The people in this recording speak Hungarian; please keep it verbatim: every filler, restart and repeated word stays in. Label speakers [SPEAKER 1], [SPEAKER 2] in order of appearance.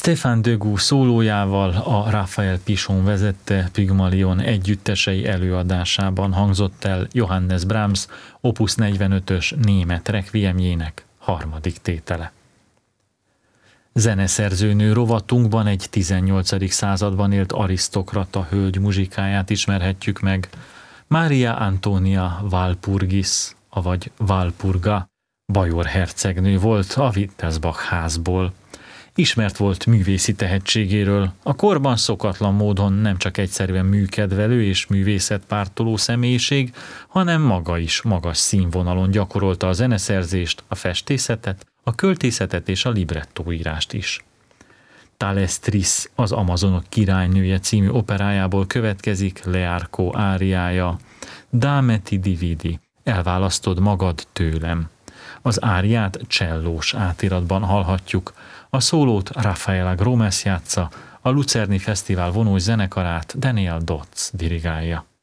[SPEAKER 1] Stéphane Degout szólójával a Raphael Pichon vezette Pygmalion együttesei előadásában hangzott el Johannes Brahms opus negyvenötös német requiemjének harmadik tétele. Zeneszerzőnő rovatunkban egy tizennyolcadik században élt arisztokrata hölgy muzsikáját ismerhetjük meg, Mária Antonia Walpurgis, avagy Walpurga, bajor hercegnő volt a Wittelsbach házból. Ismert volt művészi tehetségéről, a korban szokatlan módon nem csak egyszerűen műkedvelő és művészetpártoló személyiség, hanem maga is magas színvonalon gyakorolta a zeneszerzést, a festészetet, a költészetet és a librettóírást is. Thalestris, az Amazonok királynője című operájából következik Learco áriája, Dame ti dividi, elválasztod magad tőlem. Az áriát csellós átiratban hallhatjuk, a szólót Rafaela Gromes játsza, a Lucerni Fesztivál vonós zenekarát Daniel Dodds dirigálja.